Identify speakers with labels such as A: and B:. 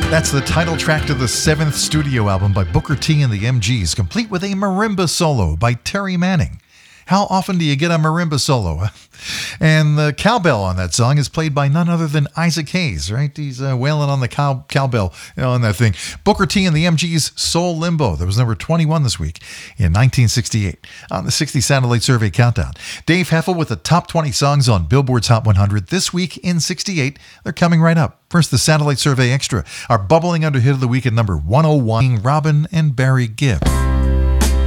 A: That's the title track to the seventh studio album by Booker T and the MGs, complete with a marimba solo by Terry Manning. How often do you get a marimba solo? And the cowbell on that song is played by none other than Isaac Hayes, right? He's wailing on the cowbell on that thing. Booker T and the MGs' Soul Limbo. That was number 21 this week in 1968 on the 60 Satellite Survey Countdown. Dave Heffel with the top 20 songs on Billboard's Hot 100 this week in 68. They're coming right up. First, the Satellite Survey Extra, our bubbling under hit of the week at number 101, Robin and Barry Gibb.